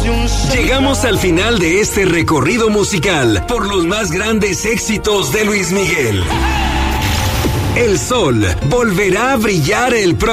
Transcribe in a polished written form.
Llegamos al final de este recorrido musical por los más grandes éxitos de Luis Miguel. El sol volverá a brillar el próximo